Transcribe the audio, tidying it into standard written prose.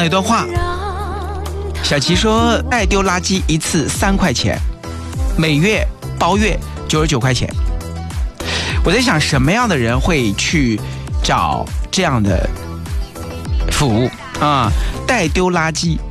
到一段话，小琪说代丢垃圾一次3块钱，每月包月99块钱。我在想什么样的人会去找这样的服务啊？代丢垃圾